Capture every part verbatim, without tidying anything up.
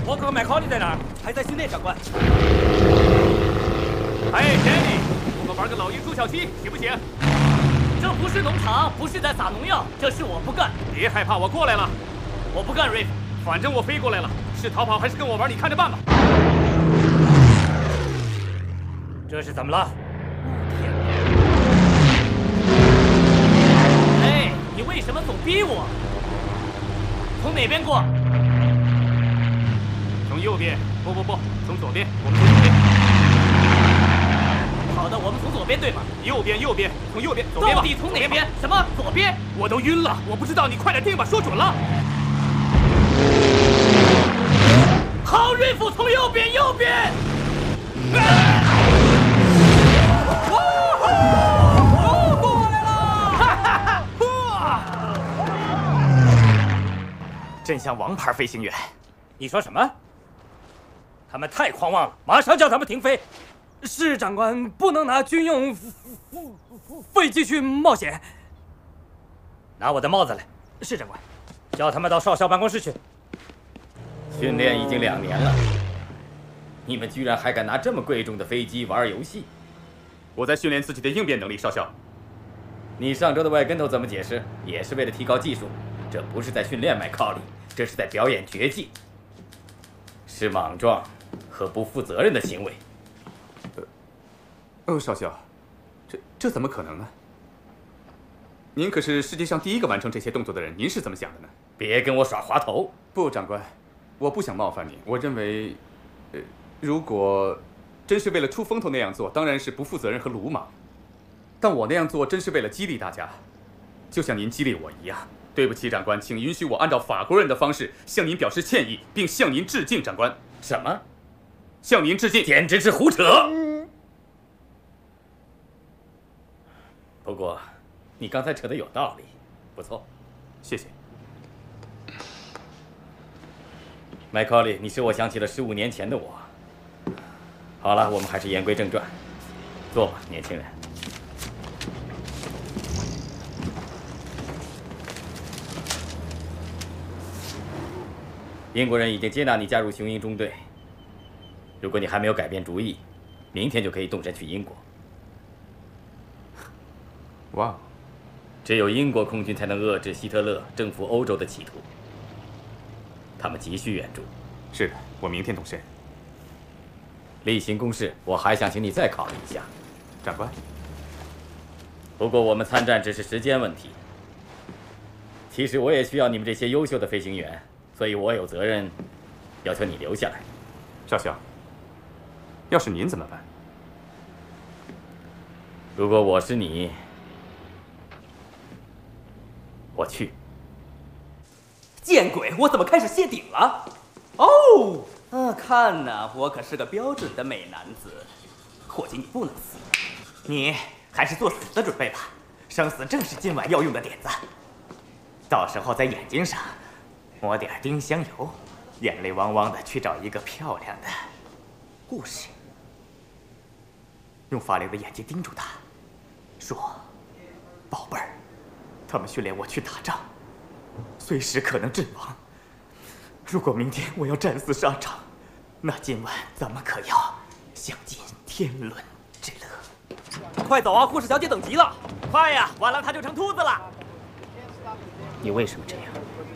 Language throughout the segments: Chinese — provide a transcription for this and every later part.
沃克和麦考利在哪儿？ 还在训练，长官。 哎 ，Danny， 我们玩个老鹰捉小鸡，行不行？ 这不是农场，不是在撒农药，这事我不干。 别害怕，我过来了。 我不干 ，Riff。 反正我飞过来了，是逃跑还是跟我玩，你看着办吧。 这是怎么了？ 哎，你为什么总逼我？从哪边过？ 从右边。不不不，从左边。我们从左边。 好的，我们从左边对吗？ 右边，右边，从右边，左边吧。 到底从哪边？什么？左边？ 我都晕了，我不知道，你快点定吧，说准了。 好，瑞夫，从右边，右边。啊哦，过来了！哈哈哈！ 真像王牌飞行员。 你说什么？他们太狂妄了，马上叫他们停飞。 是长官，不能拿军用飞机去冒险。 拿我的帽子来。 是长官。 叫他们到少校办公室去。训练已经两年了，你们居然还敢拿这么贵重的飞机玩游戏？ 我在训练自己的应变能力，少校。 你上周的歪跟头怎么解释？也是为了提高技术，这不是在训练麦考利，这是在表演绝技，是莽撞和不负责任的行为。 呃，哦，少校，这这怎么可能呢？您可是世界上第一个完成这些动作的人，您是怎么想的呢？ 别跟我耍滑头！ 不，长官，我不想冒犯您。我认为，呃，如果真是为了出风头那样做，当然是不负责任和鲁莽。但我那样做真是为了激励大家，就像您激励我一样。对不起，长官，请允许我按照法国人的方式向您表示歉意，并向您致敬，长官。 什么？ 向您致敬？ 简直是胡扯！不过，你刚才扯的有道理，不错， 谢谢。 麦考利，你使我想起了十五年前的我。好了，我们还是言归正传，坐吧，年轻人。英国人已经接纳你加入雄鹰中队。如果你还没有改变主意，明天就可以动身去英国。 哇！ 只有英国空军才能遏制希特勒征服欧洲的企图。他们急需援助。 是的，我明天动身。 例行公事，我还想请你再考虑一下， 长官。 不过我们参战只是时间问题。其实我也需要你们这些优秀的飞行员，所以我有责任要求你留下来。 少校，要是您怎么办？ 如果我是你，我去。 见鬼！我怎么开始谢顶了？哦，啊，看呐，我可是个标准的美男子。伙计，你不能死，你还是做死的准备吧。生死正是今晚要用的点子。到时候在眼睛上抹点丁香油，眼泪汪汪的去找一个漂亮的护士，用发亮的眼睛盯住她，说：“宝贝儿，他们训练我去打仗。”随时可能阵亡。如果明天我要战死沙场，那今晚咱们可要享尽天伦之乐。快走啊，护士小姐等急了！快呀，晚了她就成秃子了。 你为什么这样？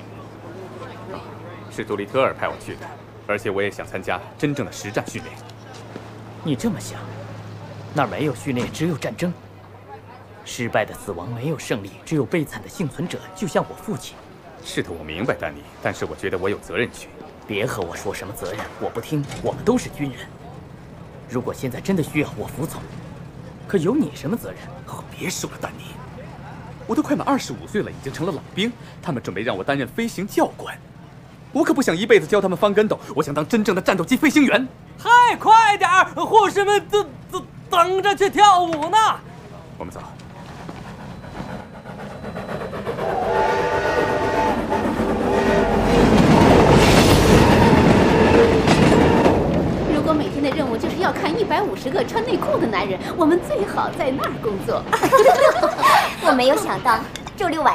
是杜立特尔派我去的，而且我也想参加真正的实战训练。 你这么想，那儿没有训练，只有战争。失败的死亡没有胜利，只有悲惨的幸存者，就像我父亲。 是的，我明白，丹尼，但是我觉得我有责任去。 别和我说什么责任，我不听。我们都是军人。如果现在真的需要我服从，可有你什么责任？ 哦，别说了，丹尼，我都快满二十五岁了，已经成了老兵。他们准备让我担任飞行教官，我可不想一辈子教他们翻跟斗。我想当真正的战斗机飞行员。 嗨，快点儿！护士们等等等着去跳舞呢。 我们走。 如果每天的任务就是要看一百五十个穿内裤的男人，我们最好在那儿工作。 我没有想到周六晚